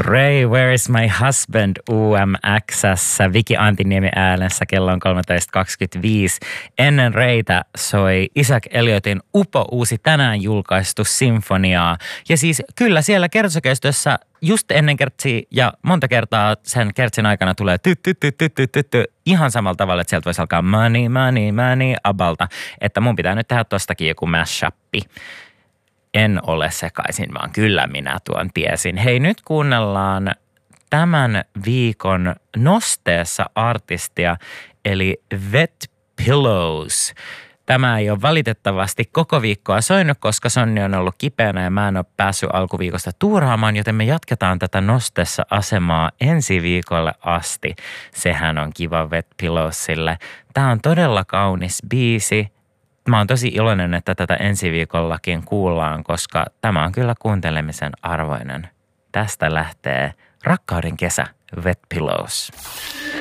Ray, Where is my husband UMX:ssä Viki Antiniemi äänessä kello on 13.25. Ennen Raytä soi Isaac Elliotin uusi tänään julkaistu sinfoniaa. Ja siis kyllä siellä kertsokeistössä just ennen kertsiä ja monta kertaa sen kertsin aikana tulee ihan samalla tavalla, että sieltä voisi alkaa money abalta. Että mun pitää nyt tehdä tostakin joku mashappi. En ole sekaisin, vaan kyllä minä tuon tiesin. Hei, nyt kuunnellaan tämän viikon nosteessa artistia, eli Wet Pillows. Tämä ei ole valitettavasti koko viikkoa soinut, koska Sonni on ollut kipeänä ja mä en ole päässyt alkuviikosta tuuraamaan, joten me jatketaan tätä nosteessa asemaa ensi viikolle asti. Sehän on kiva Wet Pillowsille. Tämä on todella kaunis biisi. Mä oon tosi iloinen, että tätä ensi viikollakin kuullaan, koska tämä on kyllä kuuntelemisen arvoinen. Tästä lähtee Rakkauden kesä, Wet Pillows.